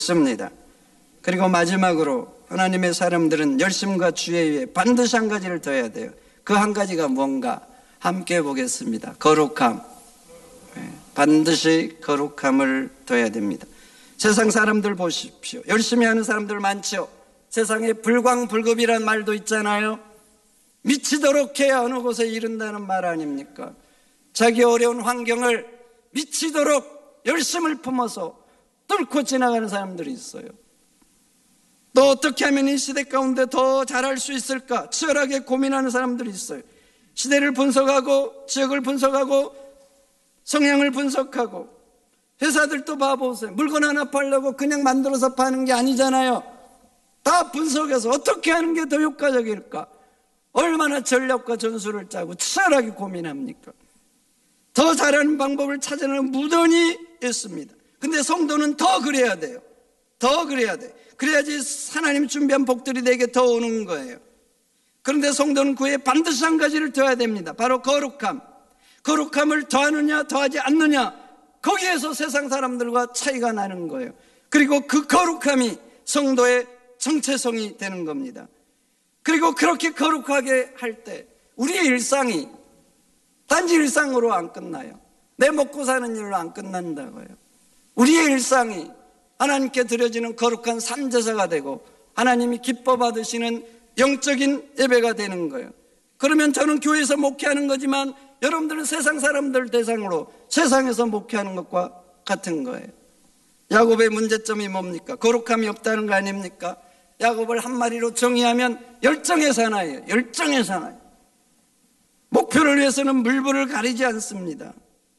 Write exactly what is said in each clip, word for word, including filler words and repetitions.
있습니다. 그리고 마지막으로 하나님의 사람들은 열심과 주의 위에 반드시 한 가지를 더 해야 돼요. 그 한 가지가 뭔가 함께 보겠습니다. 거룩함. 네, 반드시 거룩함을 더해야 됩니다. 세상 사람들 보십시오. 열심히 하는 사람들 많죠. 세상에 불광불급이란 말도 있잖아요. 미치도록 해야 어느 곳에 이른다는 말 아닙니까? 자기 어려운 환경을 미치도록 열심을 품어서 뚫고 지나가는 사람들이 있어요. 또 어떻게 하면 이 시대 가운데 더 잘할 수 있을까 치열하게 고민하는 사람들이 있어요. 시대를 분석하고 지역을 분석하고 성향을 분석하고 회사들도 봐보세요. 물건 하나 팔려고 그냥 만들어서 파는 게 아니잖아요. 다 분석해서 어떻게 하는 게 더 효과적일까, 얼마나 전략과 전술을 짜고 치열하게 고민합니까? 더 잘하는 방법을 찾아내는 무던히 있습니다. 근데 성도는 더 그래야 돼요. 더 그래야 돼. 그래야지 하나님 준비한 복들이 내게 더 오는 거예요. 그런데 성도는 그에 반드시 한 가지를 더해야 됩니다. 바로 거룩함. 거룩함을 더하느냐 더하지 않느냐, 거기에서 세상 사람들과 차이가 나는 거예요. 그리고 그 거룩함이 성도의 정체성이 되는 겁니다. 그리고 그렇게 거룩하게 할 때 우리의 일상이 단지 일상으로 안 끝나요. 내 먹고 사는 일로 안 끝난다고요. 우리의 일상이 하나님께 드려지는 거룩한 산제사가 되고 하나님이 기뻐 받으시는 영적인 예배가 되는 거예요. 그러면 저는 교회에서 목회하는 거지만 여러분들은 세상 사람들 대상으로 세상에서 목회하는 것과 같은 거예요. 야곱의 문제점이 뭡니까? 거룩함이 없다는 거 아닙니까? 야곱을 한 마리로 정의하면 열정의 사나이에요. 열정의 사나이. 목표를 위해서는 물불을 가리지 않습니다.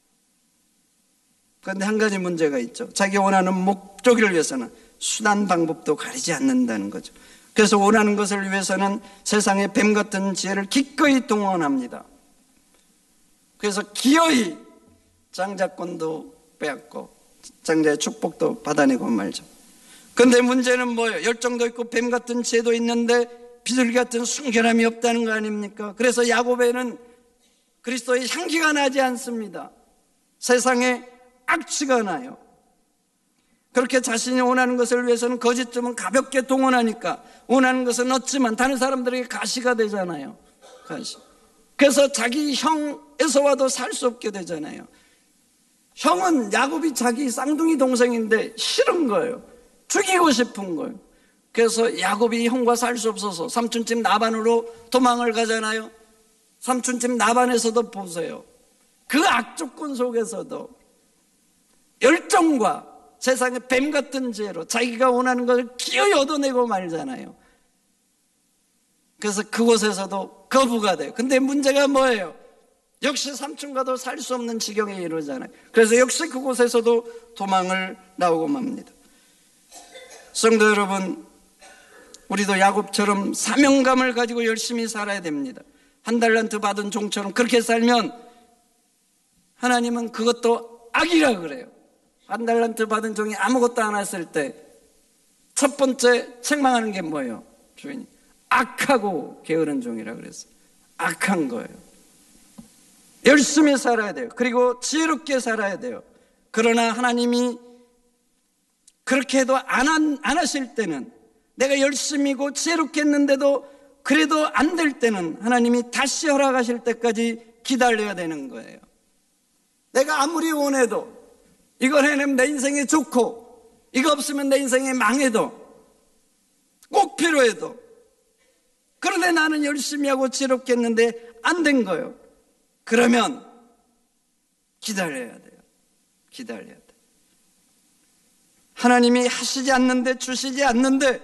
그런데 한 가지 문제가 있죠. 자기 원하는 목적을 위해서는 수단 방법도 가리지 않는다는 거죠. 그래서 원하는 것을 위해서는 세상의 뱀 같은 지혜를 기꺼이 동원합니다. 그래서 기어이 장자권도 빼앗고 장자의 축복도 받아내고 말죠. 그런데 문제는 뭐예요? 열정도 있고 뱀 같은 지혜도 있는데 비둘기 같은 순결함이 없다는 거 아닙니까? 그래서 야곱에는 그리스도의 향기가 나지 않습니다. 세상에 악취가 나요. 그렇게 자신이 원하는 것을 위해서는 거짓점은 가볍게 동원하니까 원하는 것은 얻지만 다른 사람들에게 가시가 되잖아요. 가시. 그래서 자기 형 에서와도 살 수 없게 되잖아요. 형은 야곱이 자기 쌍둥이 동생인데 싫은 거예요. 죽이고 싶은 거예요. 그래서 야곱이 형과 살 수 없어서 삼촌집 나반으로 도망을 가잖아요. 삼촌집 나반에서도 보세요. 그 악조건 속에서도 열정과 세상의 뱀 같은 죄로 자기가 원하는 것을 기어이 얻어내고 말잖아요. 그래서 그곳에서도 거부가 돼요. 근데 문제가 뭐예요? 역시 삼촌과도 살 수 없는 지경에 이르잖아요. 그래서 역시 그곳에서도 도망을 나오고 맙니다. 성도 여러분, 우리도 야곱처럼 사명감을 가지고 열심히 살아야 됩니다. 한 달란트 받은 종처럼 그렇게 살면 하나님은 그것도 악이라 그래요. 한 달란트 받은 종이 아무것도 안 했을 때 첫 번째 책망하는 게 뭐예요? 주인이 악하고 게으른 종이라 그랬어요. 악한 거예요. 열심히 살아야 돼요. 그리고 지혜롭게 살아야 돼요. 그러나 하나님이 그렇게 해도 안, 한, 안 하실 때는, 내가 열심히고 지혜롭게 했는데도 그래도 안 될 때는 하나님이 다시 허락하실 때까지 기다려야 되는 거예요. 내가 아무리 원해도 이걸 해내면 내 인생에 좋고 이거 없으면 내 인생에 망해도 꼭 필요해도, 그런데 나는 열심히 하고 지혜롭게 했는데 안 된 거예요. 그러면 기다려야 돼요. 기다려야 돼요. 하나님이 하시지 않는데, 주시지 않는데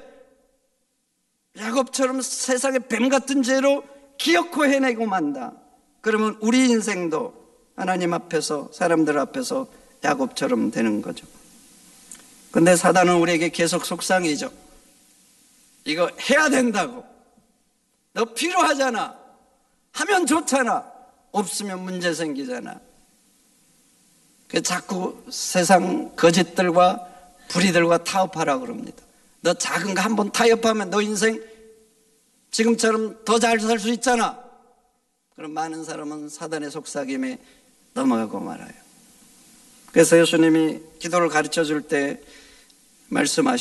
야곱처럼 세상의 뱀 같은 죄로 기어코 해내고 만다. 그러면 우리 인생도 하나님 앞에서, 사람들 앞에서 야곱처럼 되는 거죠. 근데 사단은 우리에게 계속 속상이죠. 이거 해야 된다고, 너 필요하잖아, 하면 좋잖아, 없으면 문제 생기잖아. 그래서 자꾸 세상 거짓들과 불의들과 타협하라고 그럽니다. 너 작은 거 한번 타협하면 너 인생 지금처럼 더 잘 살 수 있잖아. 그럼 많은 사람은 사단의 속삭임에 넘어가고 말아요. 그래서 예수님이 기도를 가르쳐 줄 때 말씀하셨습니다.